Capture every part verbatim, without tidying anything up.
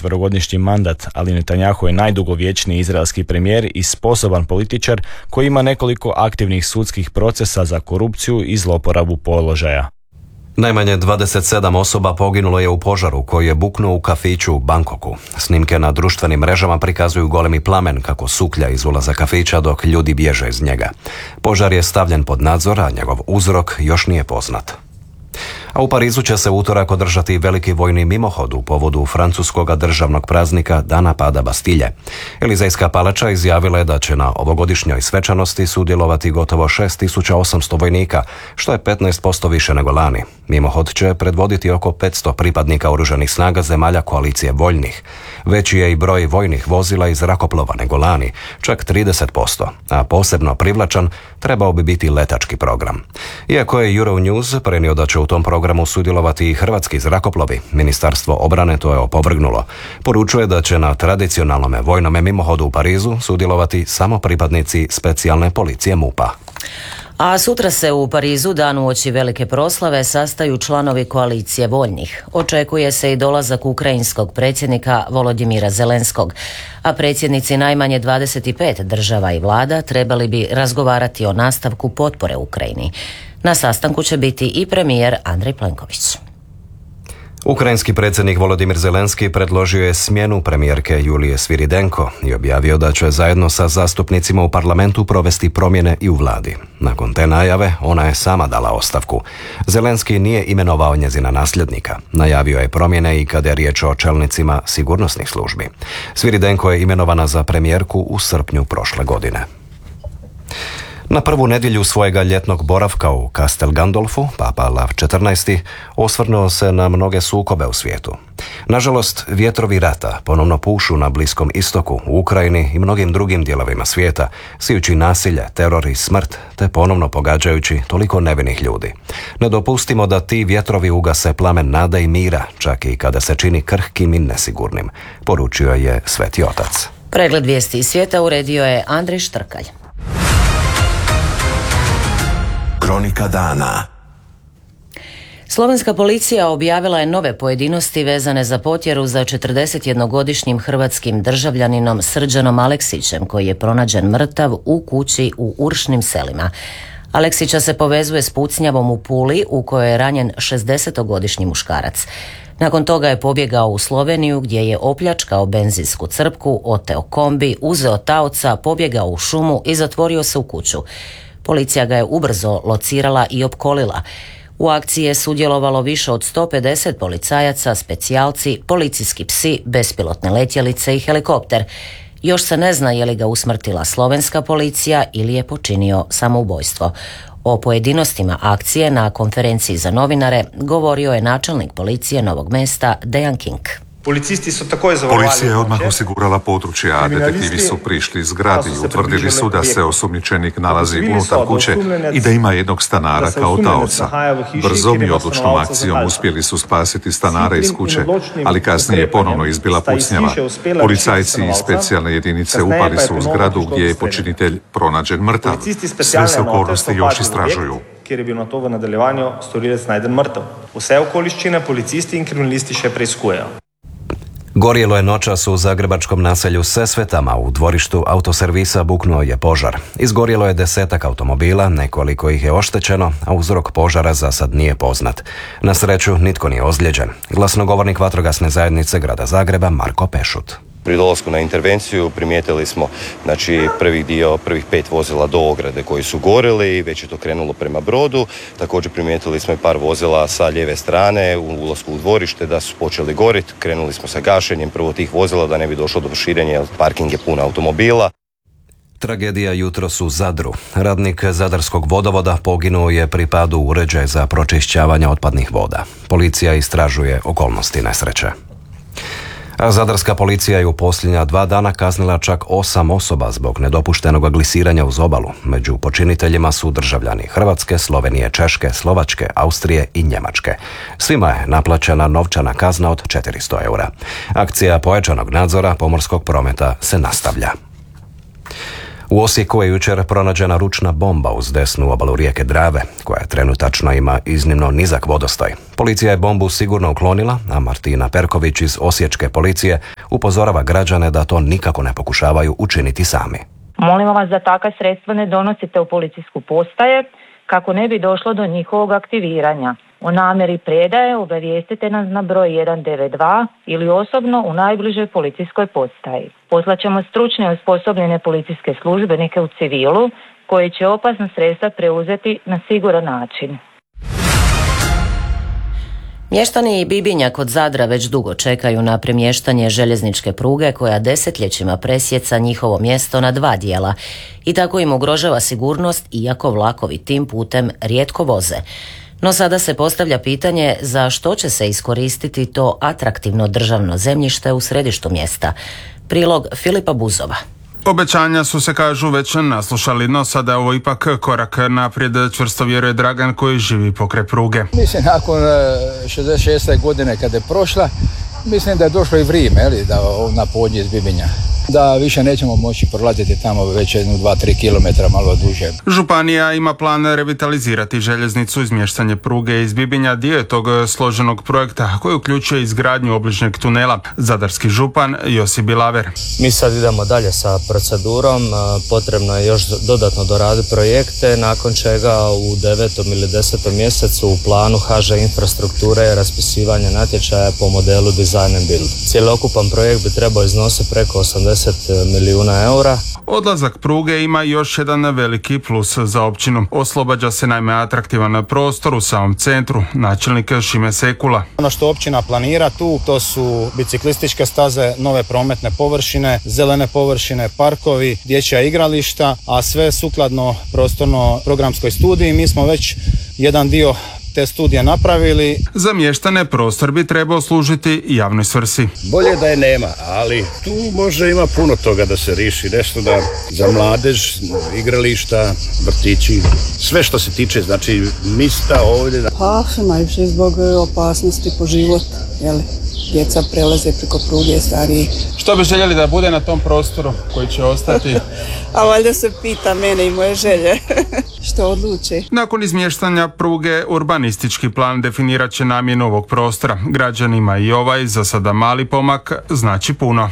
četverogodišnji mandat, ali Netanjahu je najdugovječniji izraelski premijer i sposoban političar koji ima nekoliko aktivnih sudskih procesa za korupciju i zloporabu položaja. Najmanje dvadeset sedam osoba poginulo je u požaru koji je buknuo u kafiću u Bangkoku. Snimke na društvenim mrežama prikazuju golemi plamen kako suklja iz ulaza kafića dok ljudi bježe iz njega. Požar je stavljen pod nadzor, a njegov uzrok još nije poznat. A u Parizu će se u utorak održati veliki vojni mimohod u povodu francuskog državnog praznika Dana pada Bastilje. Elizejska palača izjavila je da će na ovogodišnjoj svečanosti sudjelovati gotovo šest tisuća osamsto vojnika, što je petnaest posto više nego lani. Mimohod će predvoditi oko petsto pripadnika oružanih snaga zemalja koalicije voljnih. Veći je i broj vojnih vozila i zrakoplova nego lani, čak trideset posto, a posebno privlačan trebao bi biti letački program. Iako je Euronews prenio da će u tom programu sudjelovati i hrvatski zrakoplovi, Ministarstvo obrane to je opovrgnulo. Poručuje da će na tradicionalnom vojnom mimohodu u Parizu sudjelovati samo pripadnici specijalne policije MUP-a. A sutra se u Parizu, dan uoči velike proslave, sastaju članovi koalicije voljnih. Očekuje se i dolazak ukrajinskog predsjednika Volodimira Zelenskog, a predsjednici najmanje dvadeset pet država i vlada trebali bi razgovarati o nastavku potpore Ukrajini. Na sastanku će biti i premijer Andrej Plenković. Ukrajinski predsjednik Volodimir Zelenski predložio je smjenu premijerke Julije Sviridenko i objavio da će zajedno sa zastupnicima u parlamentu provesti promjene i u vladi. Nakon te najave ona je sama dala ostavku. Zelenski nije imenovao njezina nasljednika. Najavio je promjene i kada je riječ o čelnicima sigurnosnih službi. Sviridenko je imenovana za premijerku u srpnju prošle godine. Na prvu nedjelju svojega ljetnog boravka u Castel Gandolfu, Papa Lav četrnaesti osvrnuo se na mnoge sukobe u svijetu. Nažalost, vjetrovi rata ponovno pušu na Bliskom istoku, u Ukrajini i mnogim drugim dijelovima svijeta, sijući nasilje, teror i smrt, te ponovno pogađajući toliko nevinih ljudi. Ne dopustimo da ti vjetrovi ugase plamen nade i mira, čak i kada se čini krhkim i nesigurnim, poručio je Sveti Otac. Pregled vijesti iz svijeta uredio je Andrej Štrkalj. Kronika dana. Slovenska policija objavila je nove pojedinosti vezane za potjeru za četrdesetjednogodišnjim hrvatskim državljaninom Srđanom Aleksićem, koji je pronađen mrtav u kući u Uršnim selima. Aleksića se povezuje s pucnjavom u Puli u kojoj je ranjen šezdesetogodišnji muškarac. Nakon toga je pobjegao u Sloveniju gdje je opljačkao benzinsku crpku, oteo kombi, uzeo taoca, pobjegao u šumu i zatvorio se u kuću. Policija ga je ubrzo locirala i opkolila. U akciji je sudjelovalo više od sto pedeset policajaca, specijalci, policijski psi, bespilotne letjelice i helikopter. Još se ne zna je li ga usmrtila slovenska policija ili je počinio samoubojstvo. O pojedinostima akcije na konferenciji za novinare govorio je načelnik policije Novog Mesta Dejan King. Policija je odmah osigurala područje, a detektivi su prišli zgradi i utvrdili su da se osumnjičenik nalazi unutar kuće i da ima jednog stanara kao taoca. Brzom i odlučnom akcijom uspjeli su spasiti stanara iz kuće, ali kasnije je ponovno izbila pucnjava. Policajci iz specijalne jedinice upali su u zgradu gdje je počinitelj pronađen mrtav. Sve se okolnosti još istražuju. Kjer je bil na to v nadaljevanju storilec najden mrtev. Vse okoliščine policisti in kriminalisti še preiskujejo. Gorjelo je noćas u zagrebačkom naselju Sesvetama, u dvorištu autoservisa buknuo je požar. Izgorjelo je desetak automobila, nekoliko ih je oštećeno, a uzrok požara za sad nije poznat. Na sreću nitko nije ozlijeđen. Glasnogovornik vatrogasne zajednice grada Zagreba Marko Pešut. Pri dolasku na intervenciju primijetili smo znači, prvi dio, prvih pet vozila do ograde koji su gorili i već je to krenulo prema brodu. Također primijetili smo i par vozila sa lijeve strane u ulasku u dvorište da su počeli goriti. Krenuli smo sa gašenjem prvo tih vozila da ne bi došlo do širenja, parking je pun automobila. Tragedija jutros u Zadru. Radnik Zadarskog vodovoda poginuo je pri padu u uređaj za pročišćavanje otpadnih voda. Policija istražuje okolnosti nesreće. A zadarska policija je u posljednja dva dana kaznila čak osam osoba zbog nedopuštenog glisiranja uz obalu. Među počiniteljima su državljani Hrvatske, Slovenije, Češke, Slovačke, Austrije i Njemačke. Svima je naplaćena novčana kazna od četiristo eura. Akcija pojačanog nadzora pomorskog prometa se nastavlja. U Osijeku je jučer pronađena ručna bomba uz desnu obalu rijeke Drave, koja trenutačno ima iznimno nizak vodostaj. Policija je bombu sigurno uklonila, a Martina Perković iz osječke policije Upozorava građane da to nikako ne pokušavaju učiniti sami. Molimo vas da takva sredstva ne donosite u policijsku postaje kako ne bi došlo do njihovog aktiviranja. O namjeri predaje obavijestite nas na broj jedan devet dva ili osobno u najbližoj policijskoj postaji. Poslaćemo stručne i osposobljene policijske službenike u civilu koji će opasna sredstva preuzeti na siguran način. Mještani Bibinja kod Zadra već dugo čekaju na premještanje željezničke pruge koja desetljećima presjeca njihovo mjesto na dva dijela i tako im ugrožava sigurnost iako vlakovi tim putem rijetko voze. No sada se postavlja pitanje za što će se iskoristiti to atraktivno državno zemljište u središtu mjesta. Prilog Filipa Buzova. Obećanja su se, kažu, već naslušali, no sada je ovo ipak korak naprijed, čvrsto vjeruje Dragan koji živi pokraj pruge. Mislim, nakon šezdeset šeste godine kada je prošla, mislim da je došlo i vrijeme, ali da na podnje iz Bibinja. Da više nećemo moći prolaziti tamo već jednu, dva, tri kilometra malo duže. Županija ima plan revitalizirati željeznicu. Izmještanje pruge iz Bibinja dio je tog složenog projekta koji uključuje izgradnju obližnjeg tunela. Zadarski župan Josip Bilaver. Mi sad idemo dalje sa procedurom, potrebno je još dodatno doraditi projekte, nakon čega u devetom ili desetom mjesecu u planu H Ž Infrastrukture je raspisivanje natječaja po modelu Design and Build. Cjelokupan projekt bi trebao iznositi preko osamdeset milijuna eura. Odlazak pruge ima još jedan veliki plus za općinu. Oslobađa se naime atraktivan prostor u samom centru, načelnik Šime Sekula. Ono što općina planira tu, to su biciklističke staze, nove prometne površine, zelene površine, parkovi, dječja igrališta, a sve sukladno prostorno programskoj studiji. Mi smo već jedan dio te studije napravili. Za mještane prostor bi trebao služiti javnoj svrsi. Bolje da je nema, ali tu može ima puno toga da se riši, nešto da za mladež, igrališta, vrtići, sve što se tiče, znači mista ovdje. Pa, najviše zbog opasnosti po život, jel? Djeca prelaze preko pruge, stariji. Što bi željeli da bude na tom prostoru koji će ostati? A valjda se pita mene i moje želje. Što odluče? Nakon izmještanja pruge, urbanistički plan definirat će namjenu ovog prostora. Građanima i ovaj, za sada mali pomak, znači puno.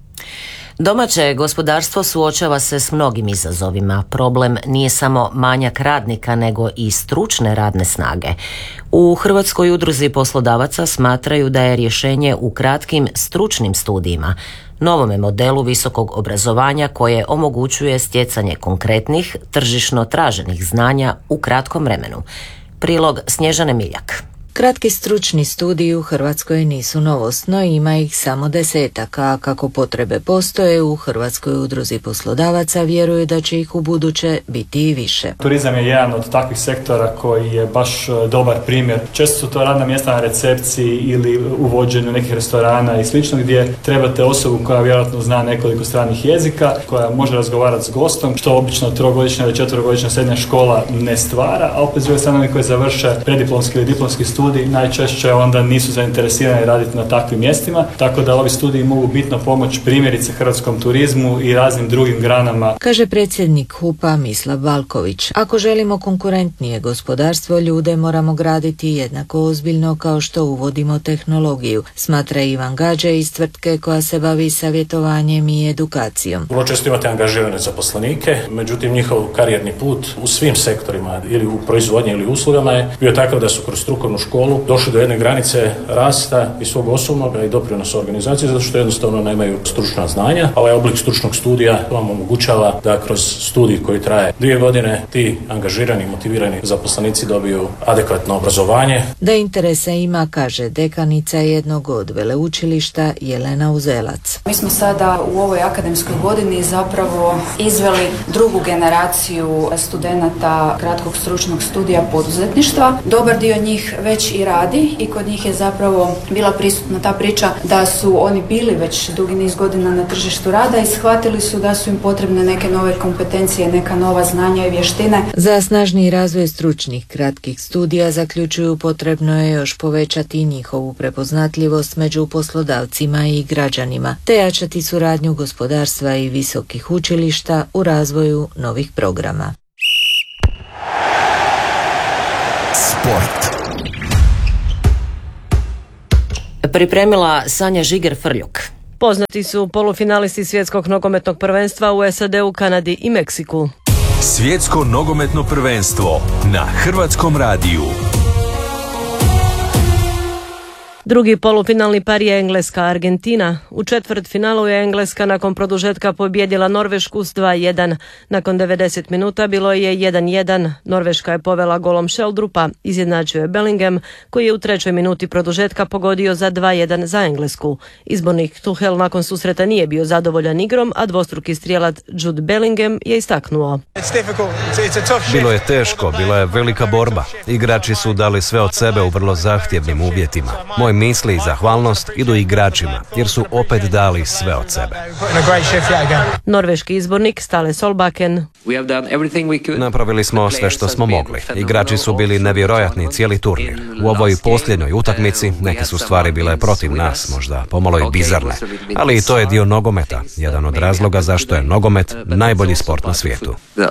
Domaće gospodarstvo suočava se s mnogim izazovima. Problem nije samo manjak radnika, nego i stručne radne snage. U Hrvatskoj udruzi poslodavaca smatraju da je rješenje u kratkim stručnim studijima, novome modelu visokog obrazovanja koje omogućuje stjecanje konkretnih, tržišno traženih znanja u kratkom vremenu. Prilog Snježane Miljak. Kratki stručni studiji u Hrvatskoj nisu novost, no ima ih samo desetak, a kako potrebe postoje u Hrvatskoj udruzi poslodavaca vjeruju da će ih u buduće biti i više. Turizam je jedan od takvih sektora koji je baš dobar primjer. Često su to radna mjesta na recepciji ili u vođenju nekih restorana i slično, gdje trebate osobu koja vjerojatno zna nekoliko stranih jezika, koja može razgovarati s gostom, što obično trogodišnja ili četverogodišnja srednja škola ne stvara, a opet s druge strane oni koji završe prediplomski ili diplomski studij najčešće onda nisu zainteresirani raditi na takvim mjestima, tako da ovi studiji mogu bitno pomoći primjerice hrvatskom turizmu i raznim drugim granama. Kaže predsjednik H U P-a Mislav Valković. Ako želimo konkurentnije gospodarstvo, ljude moramo graditi jednako ozbiljno kao što uvodimo tehnologiju, smatra Ivan Gađe iz tvrtke koja se bavi savjetovanjem i edukacijom. Vrlo često imate angažirane zaposlenike, međutim njihov karijerni put u svim sektorima ili u proizvodnji ili uslugama je bio takav da su kroz strukovnu školu došli do jedne granice rasta i svog osobnog i doprinosa organizacije zato što jednostavno nemaju stručna znanja. Ovaj oblik stručnog studija vam omogućava da kroz studij koji traje dvije godine ti angažirani i motivirani zaposlenici dobiju adekvatno obrazovanje. Da interesa ima, kaže dekanica jednog od veleučilišta Jelena Uzelac. Mi smo sada u ovoj akademskoj godini zapravo izveli drugu generaciju studenata kratkog stručnog studija poduzetništva. Dobar dio njih već i radi i kod njih je zapravo bila prisutna ta priča da su oni bili već dugi niz godina na tržištu rada i shvatili su da su im potrebne neke nove kompetencije, neka nova znanja i vještine. Za snažniji razvoj stručnih kratkih studija, zaključuju, potrebno je još povećati njihovu prepoznatljivost među poslodavcima i građanima, te jačati suradnju gospodarstva i visokih učilišta u razvoju novih programa. Pripremila Sanja Žiger-Frljuk. Poznati su polufinalisti svjetskog nogometnog prvenstva u S A D-u, Kanadi i Meksiku. Svjetsko nogometno prvenstvo na Hrvatskom radiju. Drugi polufinalni par je Engleska-Argentina. U četvrtfinalu je Engleska nakon produžetka pobijedila Norvešku s dva jedan. Nakon devedeset minuta bilo je jedan jedan. Norveška je povela golom Sheldrupa. Izjednačio je Bellingham, koji je u trećoj minuti produžetka pogodio za dva jedan za Englesku. Izbornik Tuchel nakon susreta nije bio zadovoljan igrom, a dvostruki strijelac Jude Bellingham je istaknuo: Bilo je teško, bila je velika borba. Igrači su dali sve od sebe u vrlo zahtjevnim uvjetima. Moj misli i zahvalnost idu igračima, jer su opet dali sve od sebe. Norveški izbornik Stale Solbakken: Napravili smo sve što smo mogli. Igrači su bili nevjerojatni cijeli turnir. U ovoj posljednjoj utakmici neke su stvari bile protiv nas, možda pomalo i bizarne. Ali i to je dio nogometa, jedan od razloga zašto je nogomet najbolji sport na svijetu.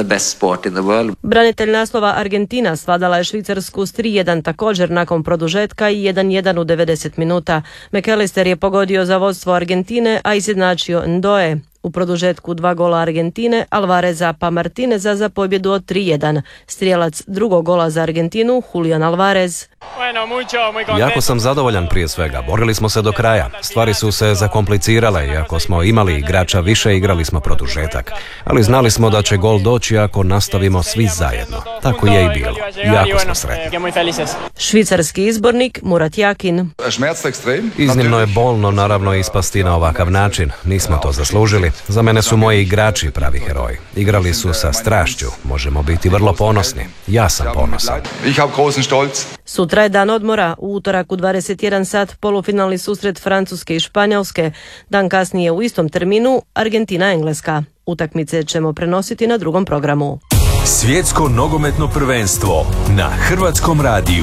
Branitelj naslova Argentina svladala je Švicarsku s tri jedan također nakon produžetka i jedan jedan u devedeset minuta. McAllister je pogodio za vodstvo Argentine, a izjednačio Ndoe. U produžetku dva gola Argentine, Alvareza pa Martineza za pobjedu od tri jedan. Strijelac drugog gola za Argentinu, Julian Alvarez: Jako sam zadovoljan prije svega. Borili smo se do kraja. Stvari su se zakomplicirale, iako smo imali igrača više, igrali smo produžetak. Ali znali smo da će gol doći ako nastavimo svi zajedno. Tako je i bilo. Jako smo sretni. Švicarski izbornik Murat Yakin: Iznimno je bolno naravno ispasti na ovakav način. Nismo to zaslužili. Za mene su moji igrači pravi heroji. Igrali su sa strašću. Možemo biti vrlo ponosni. Ja sam ponosan. Sutra je dan odmora. U utorak u dvadeset jedan sat polufinalni susret Francuske i Španjolske. Dan kasnije u istom terminu Argentina-Engleska. Utakmice ćemo prenositi na drugom programu. Svjetsko nogometno prvenstvo na Hrvatskom radiju.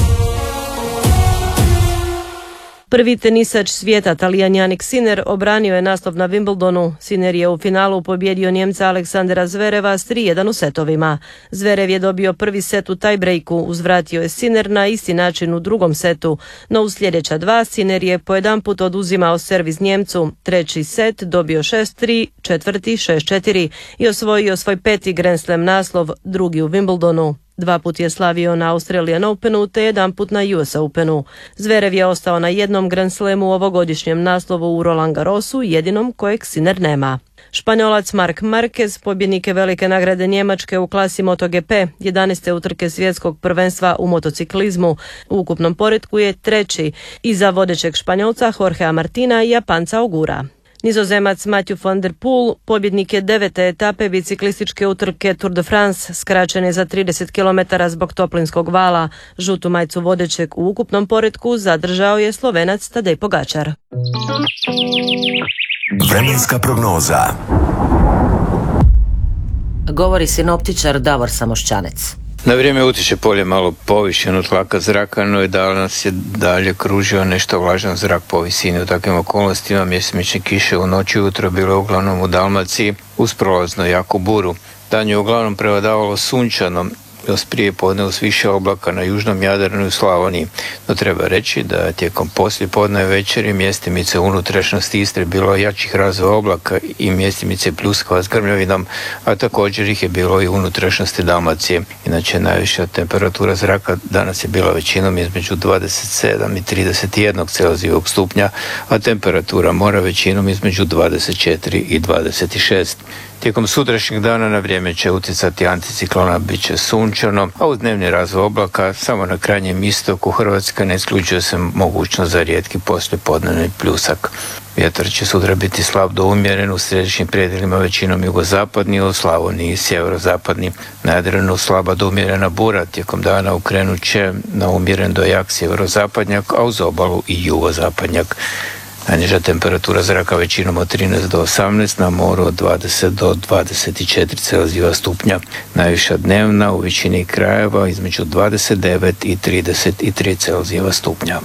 Prvi tenisač svijeta, Talijan Jannik Sinner, obranio je naslov na Wimbledonu. Sinner je u finalu pobjedio Njemca Aleksandra Zvereva s tri jedan u setovima. Zverev je dobio prvi set u tiebreaku, uzvratio je Sinner na isti način u drugom setu. No u sljedeća dva Sinner je pojedanput oduzimao servis Njemcu. Treći set dobio šest tri, četvrti šest četiri i osvojio svoj peti Grand Slam naslov, drugi u Wimbledonu. Dva put je slavio na Australian Openu te jedan put na U S Openu. Zverev je ostao na jednom Grand Slamu u ovogodišnjem naslovu u Roland Garrosu, jedinom kojeg Sinner nema. Španjolac Marc Marquez, pobjednik velike nagrade Njemačke u klasi MotoGP, jedanaeste utrke svjetskog prvenstva u motociklizmu. U ukupnom poretku je treći, iza vodećeg Španjolca Jorgea Martina i Japanca Ogura. Nizozemac Mathieu van der Poel, pobjednik je devete etape biciklističke utrke Tour de France, skraćen je za trideset kilometara zbog toplinskog vala. Žutu majicu vodećeg u ukupnom poretku zadržao je Slovenac Tadej Pogačar. Vremenska prognoza. Govori sinoptičar Davor Samošćanec. Na vrijeme utječe polje malo povišeno tlaka zraka, no i da nas je dalje kružio nešto vlažan zrak po visini. U takvim okolnostima mjesečne kiše u noći ujutro bilo je uglavnom u Dalmaciji uz prolazno jaku buru. Dan je uglavnom prevladavalo sunčano, još prije podne uz više oblaka na južnom Jadranu i u Slavoniji. No treba reći da je tijekom poslijepodne večeri mjestimice unutrašnjosti Istre bilo jačih razvoja oblaka i mjestimice pljuskova s grmljavinom, a također ih je bilo i unutrašnjosti Dalmacije. Inače, najviša temperatura zraka danas je bila većinom između dvadeset sedam i trideset jedan Celzijevog stupnja, a temperatura mora većinom između dvadeset četiri i dvadeset šest. Tijekom sutrašnjeg dana na vrijeme će utjecati anticiklona, bit će sunčano, a uz dnevni razvoj oblaka samo na krajnjem istoku Hrvatske ne isključuje se mogućnost za rijetki poslijepodnevni pljusak. Vjetar će sutra biti slab do umjeren u središnjim predjelima, većinom jugozapadni, u Slavoniji i sjeverozapadni. Na Jadranu slaba do umjerena bura, tijekom dana ukrenut će na umjeren do jak sjeverozapadnjak, a uz obalu i jugozapadnjak. Najniža temperatura zraka većinom od trinaest do osamnaest, na moru od dvadeset do dvadeset četiri Celzijeva stupnja. Najviša dnevna u većini krajeva između dvadeset devet i trideset tri Celzijeva stupnja.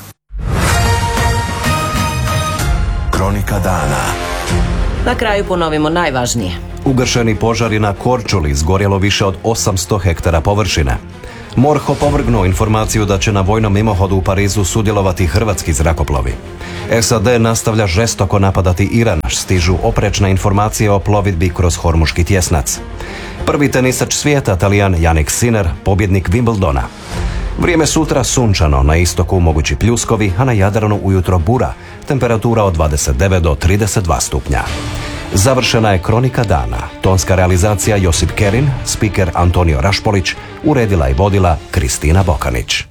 Kronika dana. Na kraju ponovimo najvažnije. Ugašeni požari na Korčuli, izgorjelo više od osamsto hektara površine. MORH opovrgnuo informaciju da će na vojnom mimohodu u Parizu sudjelovati hrvatski zrakoplovi. S A D nastavlja žestoko napadati Iran, stižu oprečne informacije o plovidbi kroz Hormuški tjesnac. Prvi tenisač svijeta, Talijan Jannik Sinner, pobjednik Wimbledona. Vrijeme sutra sunčano, na istoku mogući pljuskovi, a na Jadranu ujutro bura, temperatura od dvadeset devet do trideset dva stupnja. Završena je kronika dana. Tonska realizacija Josip Kerin, spiker Antonio Rašpolić, uredila i vodila Kristina Bokanić.